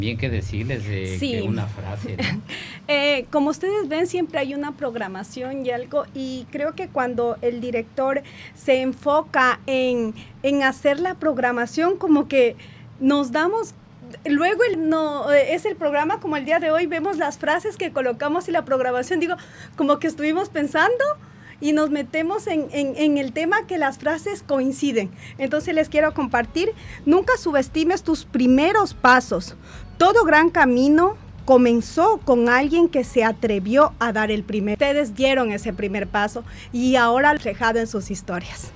Bien que decirles Sí. que una frase, ¿no? Como ustedes ven, siempre hay una programación y algo, y creo que cuando el director se enfoca en hacer la programación, como que nos damos... Luego es el programa como el día de hoy, vemos las frases que colocamos y la programación, digo, como que estuvimos pensando y nos metemos en el tema que las frases coinciden. Entonces les quiero compartir, nunca subestimes tus primeros pasos. Todo gran camino comenzó con alguien que se atrevió a dar el primer. Ustedes dieron ese primer paso y ahora reflejado en sus historias.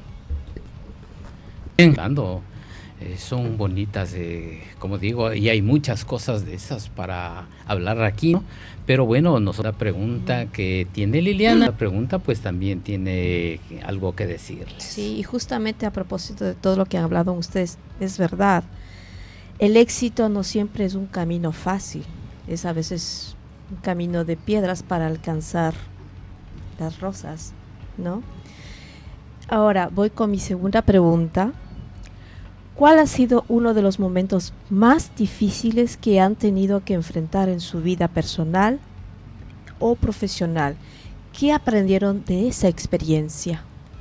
Son bonitas, como digo, y hay muchas cosas de esas para hablar aquí, ¿no? Pero bueno, la pregunta que tiene Liliana, la pregunta pues también tiene algo que decirles. Sí, y justamente a propósito de todo lo que han hablado ustedes, es verdad, el éxito no siempre es un camino fácil, es a veces un camino de piedras para alcanzar las rosas, ¿no? Ahora voy con mi segunda pregunta. ¿Cuál ha sido uno de los momentos más difíciles que han tenido que enfrentar en su vida personal o profesional? ¿Qué aprendieron de esa experiencia?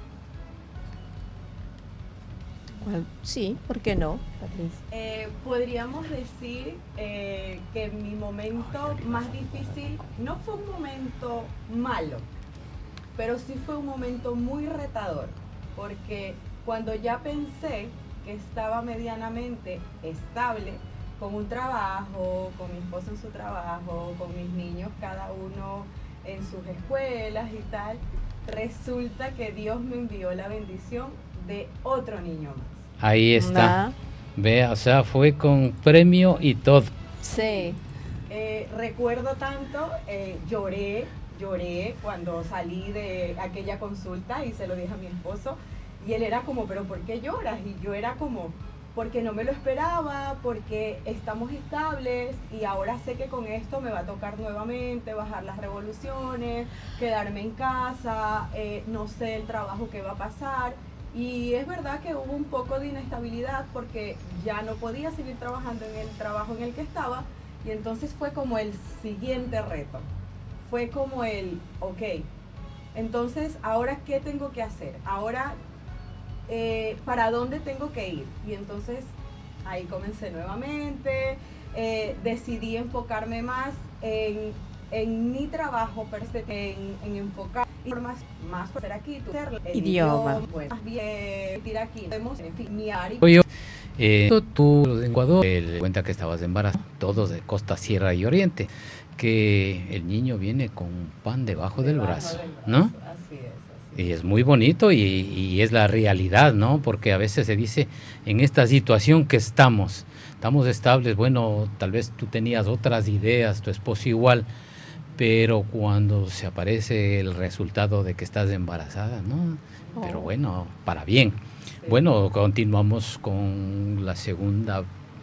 Sí, ¿por qué no, Patricia? Podríamos decir que mi momento más difícil no fue un momento malo, pero sí fue un momento muy retador, porque cuando ya pensé que estaba medianamente estable, con un trabajo, con mi esposo en su trabajo, con mis niños cada uno en sus escuelas y tal, resulta que Dios me envió la bendición de otro niño más. Ahí está. Vea, o sea, fue con premio y todo. Sí. Recuerdo tanto, lloré cuando salí de aquella consulta y se lo dije a mi esposo. Y él era como, ¿pero por qué lloras? Y yo era como, porque no me lo esperaba, porque estamos estables y ahora sé que con esto me va a tocar nuevamente bajar las revoluciones, quedarme en casa, no sé el trabajo que va a pasar. Y es verdad que hubo un poco de inestabilidad porque ya no podía seguir trabajando en el trabajo en el que estaba, y entonces fue como el siguiente reto. Fue como el, ok, entonces, ¿ahora qué tengo que hacer? Ahora, ¿para dónde tengo que ir? Y entonces ahí comencé nuevamente, decidí enfocarme más en mi trabajo, en enfocar más por ser aquí, el idioma, pues, más bien, aquí, en fin, mi área. Tú en Ecuador, cuenta que estabas embarazada, todos de costa, sierra y oriente, que el niño viene con pan debajo del brazo, ¿no? Así es. Y es muy bonito y es la realidad, ¿no? Porque a veces se dice, en esta situación que estamos estables, bueno, tal vez tú tenías otras ideas, tu esposo igual, pero cuando se aparece el resultado de que estás embarazada, ¿no? Pero bueno, para bien. Sí. Bueno, continuamos con la segunda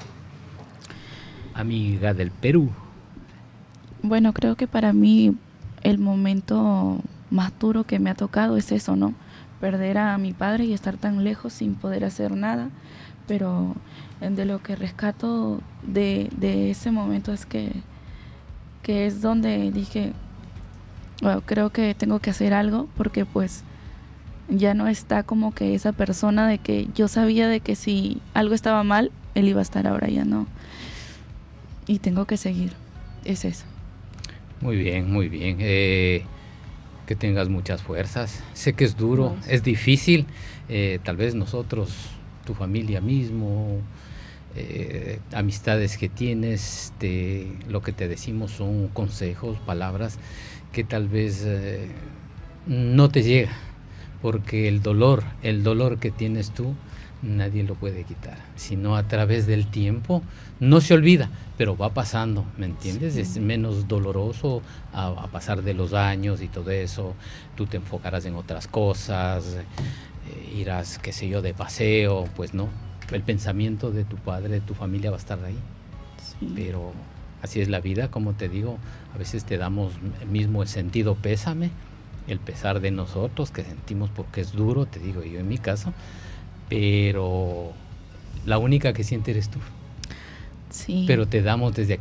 amiga del Perú. Bueno, creo que para mí el momento más duro que me ha tocado es eso, ¿no? Perder a mi padre y estar tan lejos sin poder hacer nada, pero de lo que rescato de ese momento es que es donde dije, bueno, creo que tengo que hacer algo, porque pues ya no está como que esa persona de que yo sabía de que si algo estaba mal, él iba a estar, ahora ya no. Y tengo que seguir, es eso. Muy bien, muy bien. Que tengas muchas fuerzas. Sé que es duro, es difícil. Tal vez nosotros, tu familia mismo, amistades que tienes, lo que te decimos son consejos, palabras que tal vez no te llega, porque el dolor que tienes tú, nadie lo puede quitar, sino a través del tiempo. No se olvida, pero va pasando, ¿me entiendes? Sí. Es menos doloroso a pasar de los años y todo eso. Tú te enfocarás en otras cosas, irás, qué sé yo, de paseo, pues no. El pensamiento de tu padre, de tu familia va a estar ahí. Sí. Pero así es la vida, como te digo, a veces te damos mismo el sentido pésame, el pesar de nosotros que sentimos porque es duro, te digo yo en mi caso, pero la única que siente eres tú. Sí. pero te damos desde